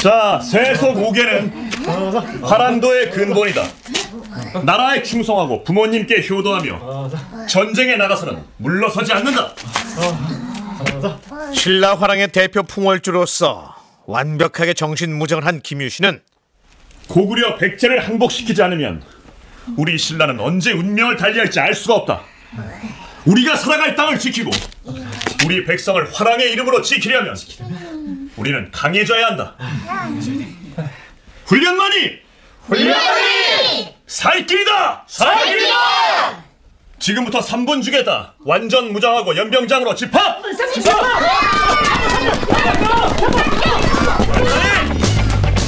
자, 세속 5개는 화란도의 근본이다. 나라에 충성하고 부모님께 효도하며 전쟁에 나가서는 물러서지 않는다. 신라화랑의 대표 풍월주로서 완벽하게 정신무장을 한 김유신은 고구려 백제를 항복시키지 않으면 우리 신라는 언제 운명을 달리할지 알 수가 없다. 우리가 살아갈 땅을 지키고 우리 백성을 화랑의 이름으로 지키려면 우리는 강해져야 한다. 훈련만이 살 길이다. 지금부터 3분 주겠다. 완전 무장하고 연병장으로 집합.